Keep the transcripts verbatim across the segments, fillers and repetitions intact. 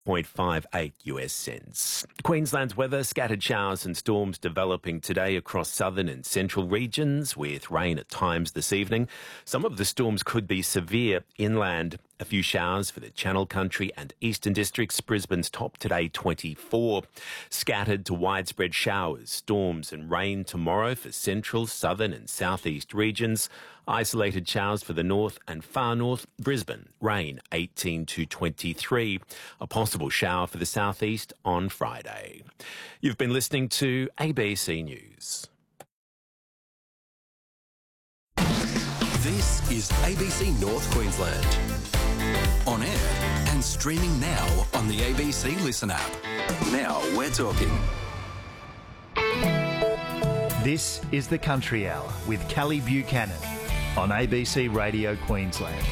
point five eight U S cents. Queensland's weather, scattered showers and storms developing today across southern and central regions with rain at times this evening. Some of the storms could be severe inland. A few showers for the Channel Country and Eastern Districts. Brisbane's top today, twenty-four. Scattered to widespread showers, storms and rain tomorrow for central, southern and southeast regions. Isolated showers for the north and far north. Brisbane, rain eighteen to twenty-three. A possible shower for the southeast on Friday. You've been listening to A B C News. This is A B C North Queensland. On air and streaming now on the A B C Listen app. Now we're talking. This is the Country Hour with Callie Buchanan on A B C Radio Queensland.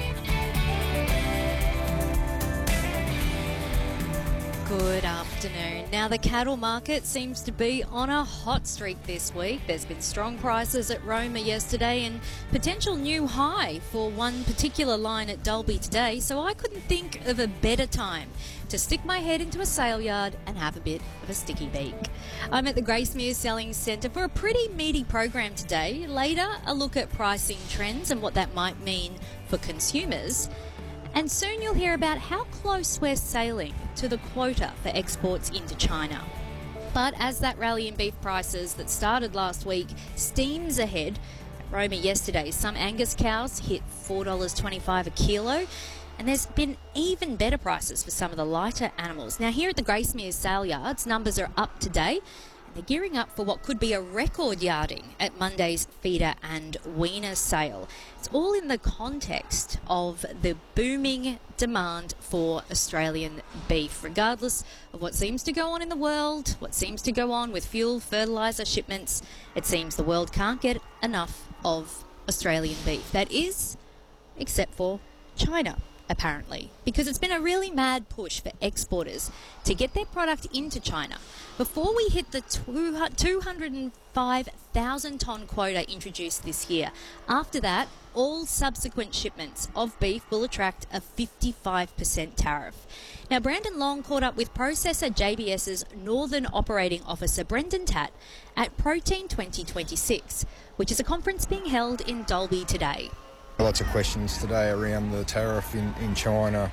Good afternoon. Now, the cattle market seems to be on a hot streak this week. There's been strong prices at Roma yesterday and potential new high for one particular line at Dalby today, so I couldn't think of a better time to stick my head into a sale yard and have a bit of a sticky beak. I'm at the Gracemere Selling Centre for a pretty meaty program today. Later, a look at pricing trends and what that might mean for consumers. And soon you'll hear about how close we're sailing to the quota for exports into China. But as that rally in beef prices that started last week steams ahead, at Roma yesterday, some Angus cows hit four dollars twenty-five a kilo, and there's been even better prices for some of the lighter animals. Now, here at the Gracemere sale yards, numbers are up today. They're gearing up for what could be a record yarding at Monday's feeder and weaner sale. It's all in the context of the booming demand for Australian beef, regardless of what seems to go on in the world, what seems to go on with fuel, fertiliser shipments. It seems the world can't get enough of Australian beef. That is, except for China, apparently, because it's been a really mad push for exporters to get their product into China before we hit the two hundred five thousand tonne quota introduced this year. After that, all subsequent shipments of beef will attract a fifty-five percent tariff. Now, Brandon Long caught up with Processor JBS's Northern Operating Officer Brendan Tatt at Protein twenty twenty-six, which is a conference being held in Dalby today. Lots of questions today around the tariff in, in China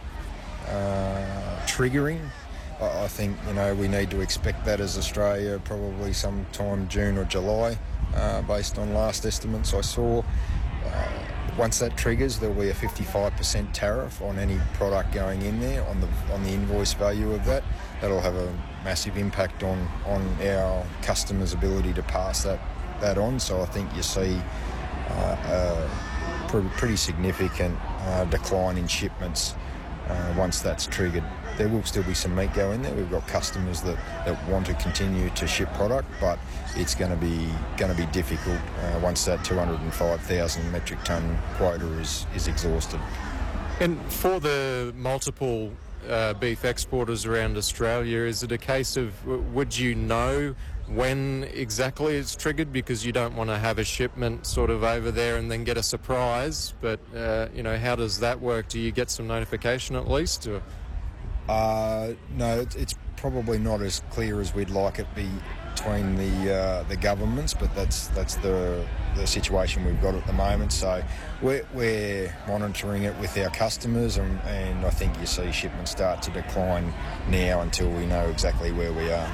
uh, triggering. I, I think, you know, we need to expect that as Australia probably sometime June or July, uh, based on last estimates I saw. Uh, once that triggers, there'll be a fifty-five percent tariff on any product going in there, on the on the invoice value of that. That'll have a massive impact on, on our customers' ability to pass that, that on. So I think you see uh, uh, pretty significant uh, decline in shipments uh, once that's triggered. There will still be some meat go in there. We've got customers that, that want to continue to ship product, but it's going to be going to be difficult uh, once that two hundred five thousand metric tonne quota is, is exhausted. And for the multiple uh, beef exporters around Australia, is it a case of, would you know when exactly it's triggered, because you don't want to have a shipment sort of over there and then get a surprise, but uh, you know, how does that work? Do you get some notification at least? Or? Uh, no, it's, it's probably not as clear as we'd like it be between the uh, the governments, but that's that's the the situation we've got at the moment. So we're, we're monitoring it with our customers, and, and I think you see shipments start to decline now until we know exactly where we are.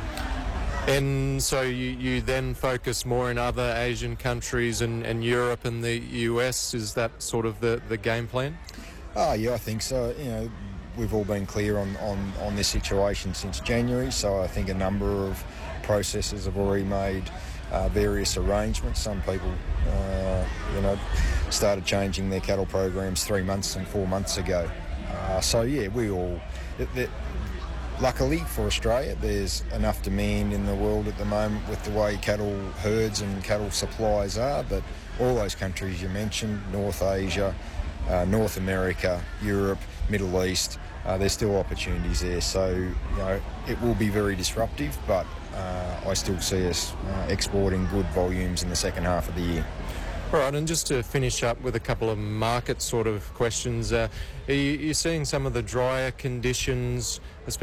And so you, you then focus more in other Asian countries and, and Europe and the U S. Is that sort of the, the game plan? Oh, yeah, I think so. You know, we've all been clear on, on, on this situation since January, so I think a number of processors have already made uh, various arrangements. Some people, uh, you know, started changing their cattle programs three months and four months ago. Uh, so, yeah, we all... It, it, Luckily for Australia, there's enough demand in the world at the moment with the way cattle herds and cattle supplies are, but all those countries you mentioned, North Asia, uh, North America, Europe, Middle East, uh, there's still opportunities there. So, you know, it will be very disruptive, but uh, I still see us uh, exporting good volumes in the second half of the year. All right, and just to finish up with a couple of market sort of questions, uh, are you, you're seeing some of the drier conditions, especially